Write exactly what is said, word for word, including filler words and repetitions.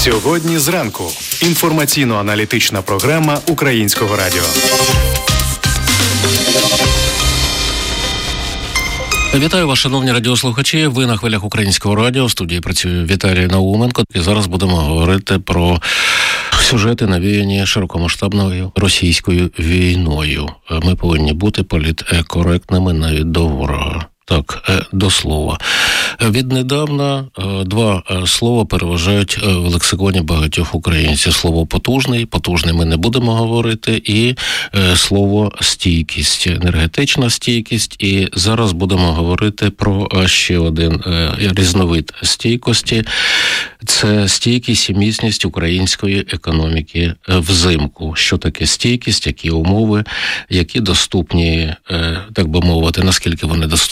Сьогодні зранку. Інформаційно-аналітична програма Українського радіо. Вітаю вас, шановні радіослухачі. Ви на хвилях Українського радіо. В студії працює Віталій Науменко. І зараз будемо говорити про сюжети, навіяні широкомасштабною російською війною. Ми повинні бути політкоректними навіть до ворога. Так, до слова. Віднедавна два слова переважають в лексиконі багатьох українців. Слово «потужний», «потужний» ми не будемо говорити, і слово «стійкість», енергетична стійкість. І зараз будемо говорити про ще один різновид стійкості. Це стійкість і міцність української економіки взимку. Що таке стійкість, які умови, які доступні, так би мовити, наскільки вони доступні